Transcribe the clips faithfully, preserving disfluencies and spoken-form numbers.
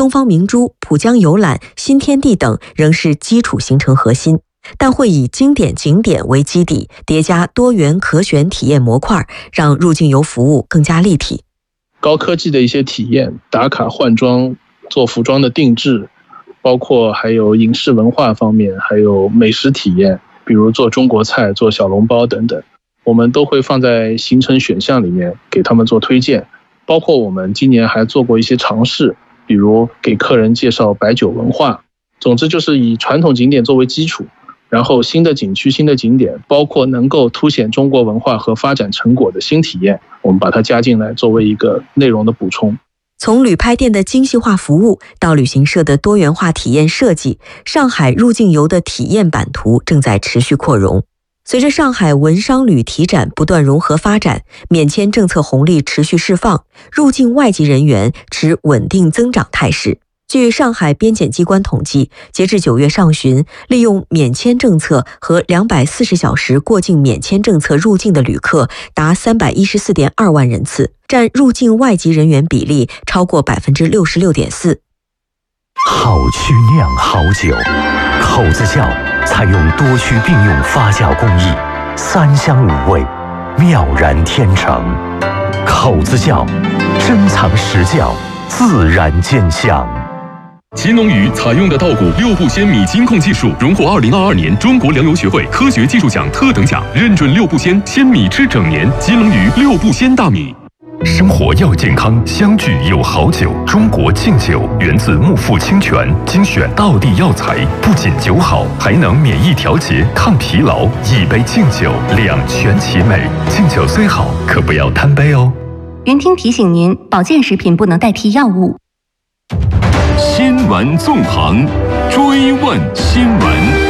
东方明珠、浦江游览、新天地等仍是基础行程核心，但会以经典景点为基底，叠加多元可选体验模块，让入境游服务更加立体。 高科技的一些体验，打卡换装、做服装的定制，包括还有影视文化方面，还有美食体验，比如做中国菜、做小笼包等等，我们都会放在行程选项里面给他们做推荐。包括我们今年还做过一些尝试，比如给客人介绍白酒文化。总之就是以传统景点作为基础，然后新的景区、新的景点，包括能够凸显中国文化和发展成果的新体验，我们把它加进来作为一个内容的补充。 从旅拍店的精细化服务到旅行社的多元化体验设计，上海入境游的体验版图正在持续扩容。随着上海文商旅体展不断融合发展，免签政策红利持续释放，入境外籍人员持稳定增长态势。据上海边检机关统计，截至九月上旬，利用免签政策和两百四十小时过境免签政策入境的旅客达三百一十四点二万人次，占入境外籍人员比例超过百分之六十六点四。 好曲酿好酒，口子窖采用多区并用发酵工艺，三香五味，妙然天成。口子窖，珍藏实窖，自然见香。 奇农鱼采用的稻谷六步鲜米金控技术，荣获二零二二年中国粮油学会科学技术奖特等奖，认准六步鲜，鲜米吃整年。奇农鱼六步鲜大米。 生活要健康，相聚有好酒。中国敬酒源自木富清泉，精选道地药材，不仅酒好，还能免疫调节、抗疲劳。一杯敬酒，两全其美。敬酒虽好，可不要贪杯哦。 云听提醒您，保健食品不能代替药物。 新闻纵横，追问新闻。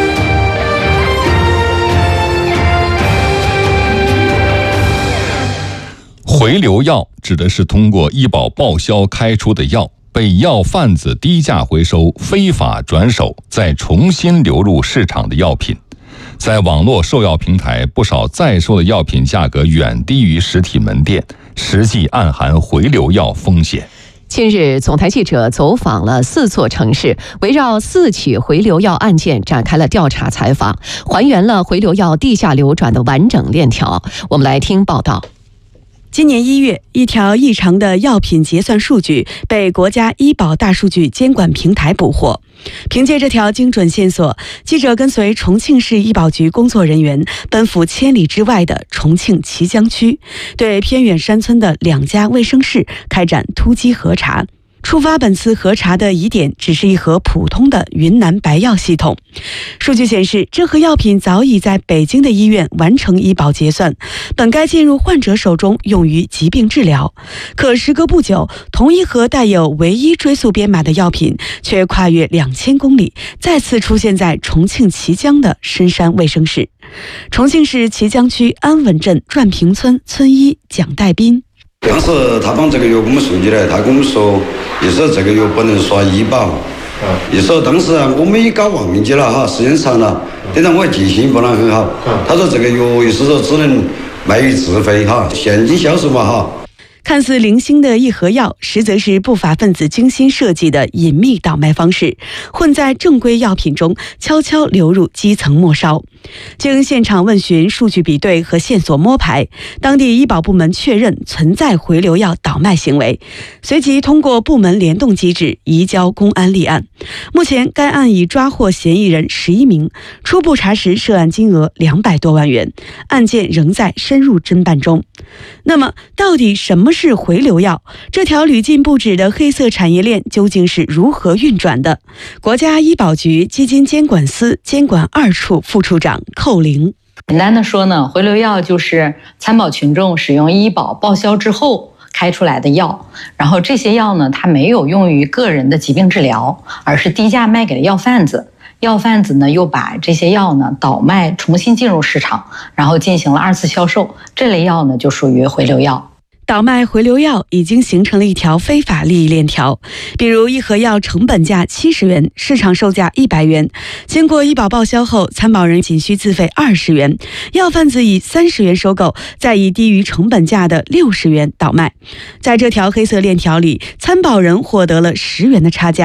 回流药指的是通过医保报销开出的药，被药贩子低价回收、非法转手，再重新流入市场的药品。在网络售药平台，不少在售的药品价格远低于实体门店，实际暗含回流药风险。 近日，总台记者走访了四座城市，围绕四起回流药案件展开了调查采访，还原了回流药地下流转的完整链条。我们来听报道。 今年一月，一条异常的药品结算数据被国家医保大数据监管平台捕获。凭借这条精准线索，记者跟随重庆市医保局工作人员奔赴千里之外的重庆綦江区，对偏远山村的两家卫生室开展突击核查。触发本次核查的疑点只是一盒普通的云南白药系统。数据显示，这盒药品早已在北京的医院完成医保结算，本该进入患者手中用于疾病治疗。可时隔不久，同一盒带有唯一追溯编码的药品却跨越两千公里，再次出现在重庆綦江的深山卫生室。重庆市綦江区安稳镇转坪村村医蒋代斌。 当时他把这个药给我们送进来，他跟我们说，意思这个药不能刷医保。意思当时啊，我们也搞忘记了哈，时间长了，等到我记性不能很好。他说这个药意思说只能卖于自费哈，现金销售嘛哈。 看似零星的一盒药，实则是不法分子精心设计的隐秘倒卖方式，混在正规药品中，悄悄流入基层末梢。经现场问询、数据比对和线索摸排，当地医保部门确认存在回流药倒卖行为，随即通过部门联动机制移交公安立案。目前，该案已抓获嫌疑人十一名，初步查实涉案金额两百多万元，案件仍在深入侦办中。那么，到底什么是回流药？这条屡禁不止的黑色产业链究竟是如何运转的？国家医保局基金监管司监管二处副处长寇玲。 简单的说呢，回流药就是参保群众使用医保报销之后开出来的药，然后这些药呢，它没有用于个人的疾病治疗，而是低价卖给了药贩子。药贩子呢又把这些药呢倒卖，重新进入市场，然后进行了二次销售。这类药呢就属于回流药。 倒卖回流药已经形成了一条非法利益链条，比如一盒药成本价七十元，市场售价一百元，经过医保报销后，参保人仅需自费二十元，药贩子以三十元收购，再以低于成本价的六十元倒卖。在这条黑色链条里，参保人获得了十元的差价。